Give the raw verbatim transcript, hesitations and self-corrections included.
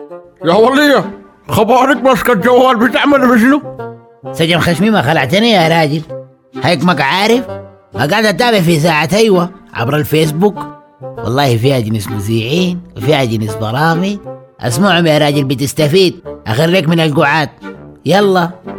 يا ولية، خبرك ماسكة الجوال بتعمل بشنو؟ سجن خشمي ما خلعتني يا راجل، هيك ما عارف. قاعد اتابع في ساعة ايوه عبر الفيسبوك، والله فيها جنس مذيعين وفيها جنس برامج. اسمعهم يا راجل بتستفيد، اخرك من القعاد. يلا